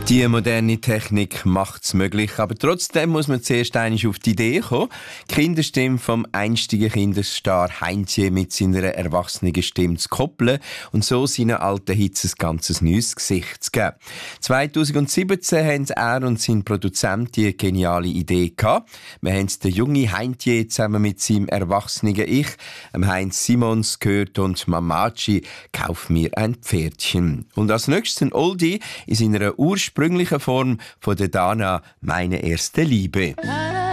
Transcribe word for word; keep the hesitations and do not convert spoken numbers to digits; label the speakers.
Speaker 1: Die moderne Technik macht es möglich, aber trotzdem muss man zuerst einmal auf die Idee kommen, die Kinderstimme vom einstigen Kinderstar Heintje mit seiner erwachsenen Stimme zu koppeln und so seinen alten Hits ein ganzes neues Gesicht zu geben. zweitausendsiebzehn haben er und sein Produzent die geniale Idee gehabt. Wir haben den jungen Heintje zusammen mit seinem erwachsenen Ich, dem Heinz Simons, gehört und Mamachi, kauf mir ein Pferdchen. Und als nächstes ein Oldie in seiner ursprünglichen Form von der Dana, meine erste Liebe.